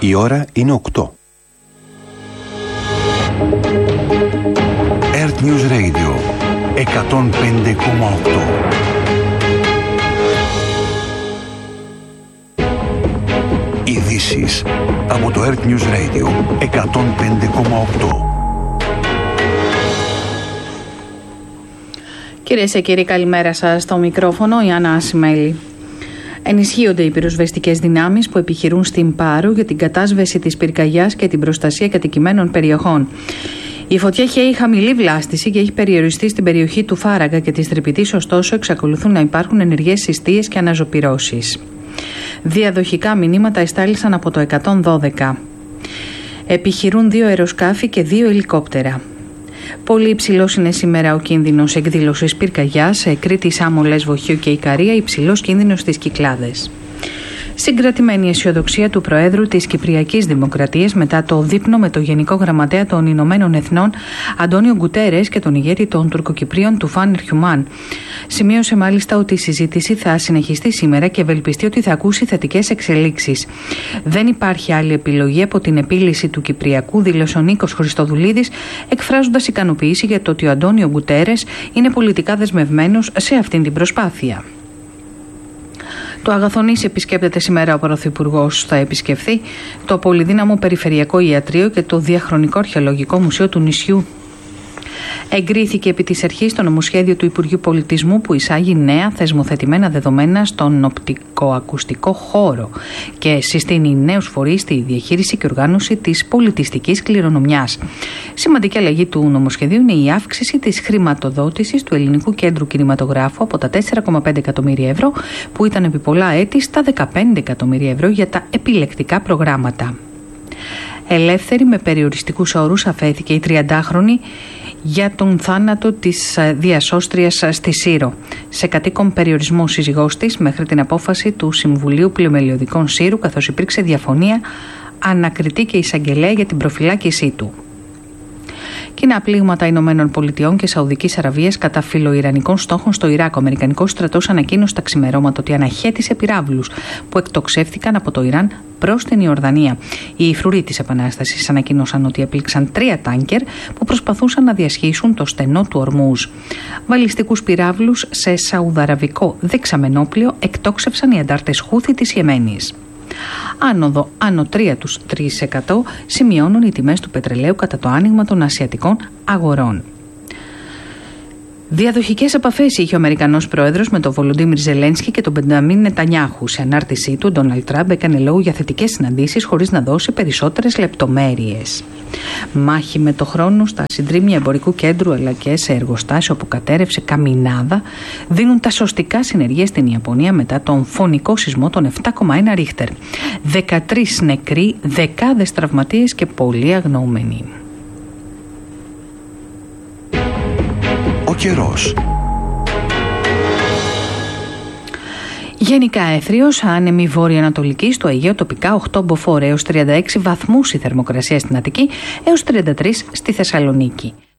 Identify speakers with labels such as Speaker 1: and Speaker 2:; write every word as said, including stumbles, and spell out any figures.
Speaker 1: Η ώρα είναι οκτώ. Earth News Radio εκατόν πέντε κόμμα οκτώ. Ειδήσεις από το Earth News Radio εκατόν πέντε κόμμα οκτώ.
Speaker 2: Κυρίες και κύριοι, καλημέρα σας. Στο μικρόφωνο η Άννα Ασημέλη. Ενισχύονται οι πυροσβεστικές δυνάμεις που επιχειρούν στην Πάρο για την κατάσβεση της πυρκαγιάς και την προστασία κατοικημένων περιοχών. Η φωτιά χαίει χαμηλή βλάστηση και έχει περιοριστεί στην περιοχή του Φάραγγα και της Τρυπητής, ωστόσο εξακολουθούν να υπάρχουν ενεργές συστίες και αναζωπυρώσεις. Διαδοχικά μηνύματα εστάλησαν από το εκατόν δώδεκα. Επιχειρούν δύο αεροσκάφη και δύο ελικόπτερα. Πολύ υψηλός είναι σήμερα ο κίνδυνος εκδήλωσης πυρκαγιάς σε Κρήτη, Σάμο, Λέσβο, Χίο και Ικαρία, υψηλός κίνδυνος στις Κυκλάδες. Συγκρατημένη αισιοδοξία του Προέδρου της Κυπριακής Δημοκρατίας μετά το δείπνο με το Γενικό Γραμματέα των Ηνωμένων Εθνών Αντώνιο Γκουτέρες και τον ηγέτη των Τουρκοκυπρίων Τουφάν Ερχιουμάν. Σημείωσε μάλιστα ότι η συζήτηση θα συνεχιστεί σήμερα και ευελπιστεί ότι θα ακούσει θετικές εξελίξεις. Δεν υπάρχει άλλη επιλογή από την επίλυση του Κυπριακού, δήλωσε ο Νίκος Χριστοδουλίδης, εκφράζοντας ικανοποίηση για το ότι ο Αντώνιο Γκουτέρες είναι πολιτικά δεσμευμένος σε αυτήν την προσπάθεια. Το Αγαθονής επισκέπτεται σήμερα ο Πρωθυπουργός. Θα επισκεφθεί το πολυδύναμο Περιφερειακό Ιατρείο και το Διαχρονικό Αρχαιολογικό Μουσείο του νησιού. Εγκρίθηκε επί της αρχής το νομοσχέδιο του Υπουργείου Πολιτισμού που εισάγει νέα θεσμοθετημένα δεδομένα στον οπτικοακουστικό χώρο και συστήνει νέους φορείς στη διαχείριση και οργάνωση της πολιτιστικής κληρονομιάς. Σημαντική αλλαγή του νομοσχεδίου είναι η αύξηση της χρηματοδότησης του Ελληνικού Κέντρου Κινηματογράφου από τα τέσσερα κόμμα πέντε εκατομμύρια ευρώ που ήταν επί πολλά έτη στα δεκαπέντε εκατομμύρια ευρώ για τα επιλεκτικά προγράμματα. Ελεύθερη με περιοριστικούς όρους αφέθηκε η τριαντάχρονη για τον θάνατο της διασώστριας στη Σύρο. Σε κατοίκον περιορισμό σύζυγός της μέχρι την απόφαση του Συμβουλίου Πλημελιωδικών Σύρου, καθώς υπήρξε διαφωνία, ανακριτή και εισαγγελέα για την προφυλάκησή του. Κοινά πλήγματα Ηνωμένων Πολιτειών και Σαουδικής Αραβίας κατά φιλοϊρανικών στόχων στο Ιράκ. Ο Αμερικανικός στρατός ανακοίνωσε τα ξημερώματα ότι αναχέτησε πυράβλους που εκτοξεύτηκαν από το Ιράν προς την Ιορδανία. Οι φρουροί της Επανάστασης ανακοίνωσαν ότι έπληξαν τρία τάνκερ που προσπαθούσαν να διασχίσουν το στενό του Ορμούζ. Βαλιστικούς πυράβλους σε σαουδαραβικό δεξαμενόπλιο εκτόξευσαν οι αντάρτες Χούθη της Ιεμένης. Άνοδο άνω τρία τοις τρία τοις εκατό σημειώνουν οι τιμές του πετρελαίου κατά το άνοιγμα των ασιατικών αγορών. Διαδοχικές επαφές είχε ο Αμερικανός Πρόεδρος με τον Βολοντίμιρ Ζελένσκι και τον Μπενταμίν Νετανιάχου. Σε ανάρτησή του, ο Ντόναλντ Τραμπ έκανε λόγο για θετικές συναντήσεις χωρίς να δώσει περισσότερες λεπτομέρειες. Μάχη με το χρόνο στα συντρίμμια εμπορικού κέντρου αλλά και σε εργοστάσιο που κατέρευσε καμινάδα δίνουν τα σωστικά συνεργεία στην Ιαπωνία μετά τον φωνικό σεισμό των επτά κόμμα ένα ρίχτερ. δεκατρείς νεκροί, δεκάδες τραυματίες και πολλοί αγνοούμενοι.
Speaker 1: Ο καιρός.
Speaker 2: Γενικά έθριος, άνεμη βόρειο-ανατολική, στο Αιγαίο τοπικά οκτώ μποφόρ έως τριάντα έξι βαθμούς η θερμοκρασία στην Αττική έως τριάντα τρεις στη Θεσσαλονίκη.